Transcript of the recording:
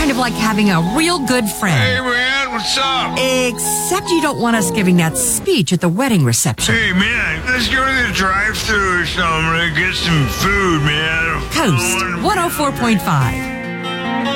kind of like having a real good Hey, friend. man, what's up? Except you don't want us giving that speech at the wedding reception. Hey, man, let's go to the drive-thru or something and get some food, man. Coast 104.5.